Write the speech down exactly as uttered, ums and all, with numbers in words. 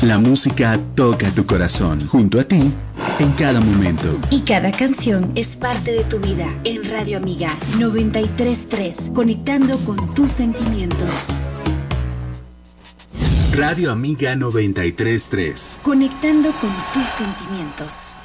La música toca tu corazón, junto a ti, en cada momento. Y cada canción es parte de tu vida. En Radio Amiga noventa y tres punto tres, conectando con tus sentimientos. Radio Amiga noventa y tres punto tres. Conectando con tus sentimientos.